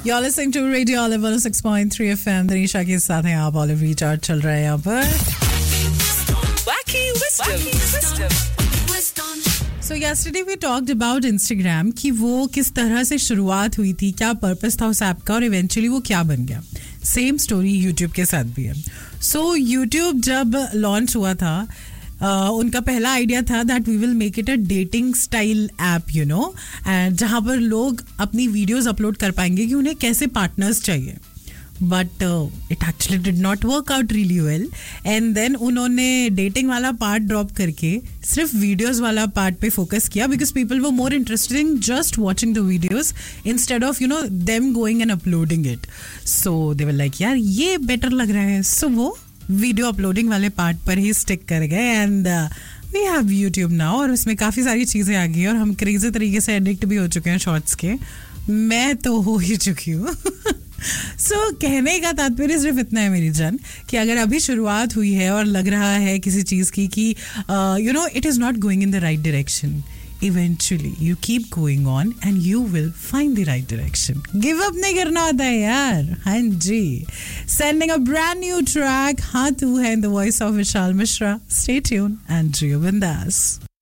You're listening to Radio Olive 106.3 FM. Tanisha के साथ हैं आप. Olive Recharge चल रहा है यहाँ पर. Wacky wisdom. So yesterday we talked about Instagram कि वो किस तरह से शुरुआत हुई थी, क्या पर्पस था उस ऐप का और इवेंचुअली वो क्या बन गया. सेम स्टोरी YouTube के साथ भी है. So YouTube जब लॉन्च हुआ था उनका पहला आइडिया था that we will make it a dating style app, you know, and जहाँ पर लोग अपनी वीडियोस अपलोड कर पाएंगे कि उन्हें कैसे पार्टनर्स चाहिए. But it actually did not work out really well and then उन्होंने डेटिंग वाला पार्ट ड्रॉप करके सिर्फ वीडियोस वाला पार्ट पे फोकस किया because people were more interested in just watching the videos instead of them going and uploading it. So they were like यार ये better लग रहा है. सो वो वीडियो अपलोडिंग वाले पार्ट पर ही स्टिक कर गए and we have YouTube now और उसमें काफ़ी सारी चीज़ें आ गई और हम क्रेजी तरीके से एडिक्ट भी हो चुके हैं शॉर्ट्स के. मैं तो हो ही चुकी हूँ. सो कहने का तात्पर्य सिर्फ इतना है मेरी जान कि अगर अभी शुरुआत हुई है और लग रहा है किसी चीज़ की कि it is not going in the right direction, eventually you keep going on and you will find the right direction. Give up नहीं करना होता है यार. हाँ जी. Sending a brand new track, हाँ तू है, in the voice of Vishal Mishra. Stay tuned and Jiyo Bindas.